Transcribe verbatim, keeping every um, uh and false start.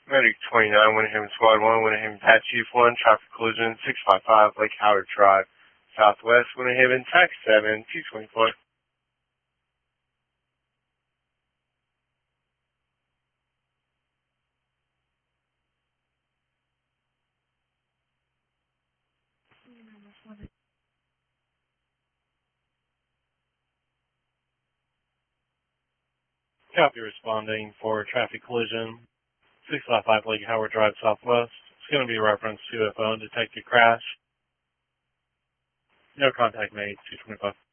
Medic twenty-nine, Winterhaven Squad one, Winterhaven Pat Chief one, traffic collision, six five five, Lake Howard Drive, Southwest, Winterhaven, tax seven, two twenty-four. Copy responding for traffic collision, six five five Lake Howard Drive Southwest. It's going to be a reference to a phone detected crash. No contact made, two twenty-five.